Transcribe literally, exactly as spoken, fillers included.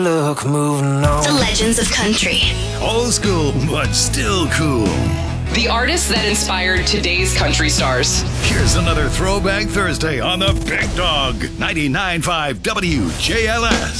Look, moving on. The legends of country. Old school, but still cool. The artists that inspired today's country stars. Here's another Throwback Thursday on the Big Dog, ninety-nine point five W J L S.